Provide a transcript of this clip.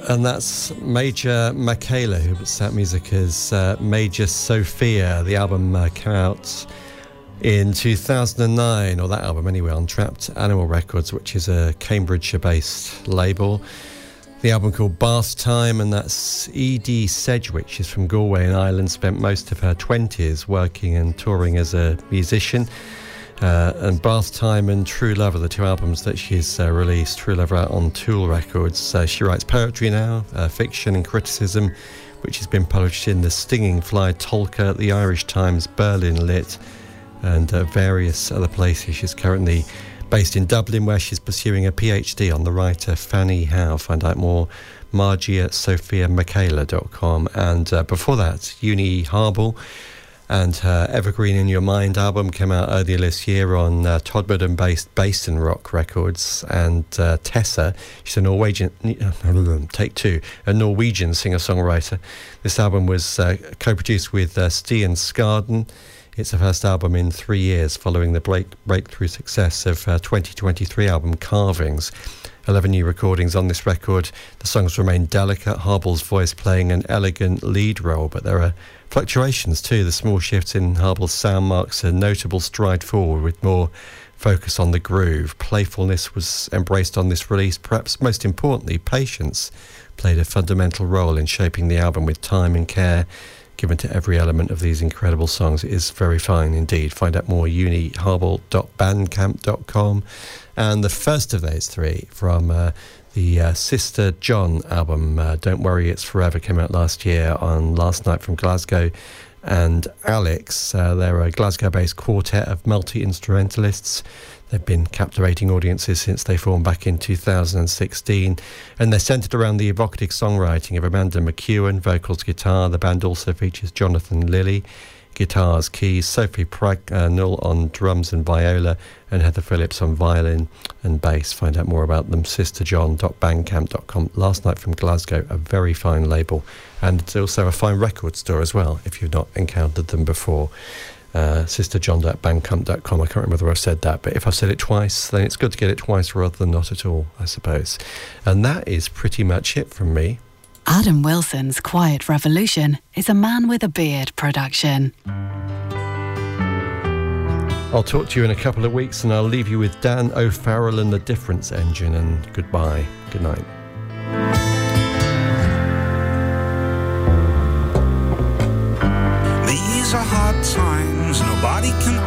And that's Major Michaela, who puts out music as Major Sophia. The album came out in 2009, or that album anyway, on Trapped Animal Records, which is a Cambridgeshire-based label. The album called Bath Time, and that's Edie Sedgwick. She's from Galway in Ireland, spent most of her 20s working and touring as a musician. And Bath Time and True Love are the two albums that she's released. True Love out on Tool Records. She writes poetry now, fiction and criticism, which has been published in The Stinging Fly, Tolka, The Irish Times, Berlin Lit, and various other places. She's currently based in Dublin, where she's pursuing a PhD on the writer Fanny Howe. Find out more, Margie at sophiamichaela.com. And before that, Uni Harble and her Evergreen in Your Mind album came out earlier this year on Todmorden-based Basin Rock Records. And Tessa, she's a Norwegian, take two, a Norwegian singer-songwriter. This album was co-produced with Stian Skarden. It's her first album in 3 years, following the breakthrough success of her 2023 album Carvings. 11 new recordings on this record. The songs remain delicate, Harble's voice playing an elegant lead role, but there are fluctuations too. The small shifts in Harble's sound marks a notable stride forward, with more focus on the groove. Playfulness was embraced on this release. Perhaps most importantly, patience played a fundamental role in shaping the album, with time and care given to every element of these incredible songs. It is very fine indeed. Find out more, uniharble.bandcamp.com. And the first of those three from the Sister John album, Don't Worry It's Forever, came out last year on Last Night from Glasgow and Alex. They're a Glasgow-based quartet of multi-instrumentalists. They've been captivating audiences since they formed back in 2016, and they're centred around the evocative songwriting of Amanda McEwen, vocals, guitar. The band also features Jonathan Lilly, guitars, keys, Sophie Pragnell on drums and viola, and Heather Phillips on violin and bass. Find out more about them, sisterjohn.bandcamp.com. Last Night from Glasgow, a very fine label, and it's also a fine record store as well, if you've not encountered them before. sisterjohn.bandcamp.com. I can't remember whether I've said that, but if I've said it twice, then it's good to get it twice rather than not at all, I suppose. And that is pretty much it from me. Adam Wilson's Quiet Revolution is a Man with a Beard production. I'll talk to you in a couple of weeks, and I'll leave you with Dan O'Farrell and the Difference Engine, and goodbye. Good night.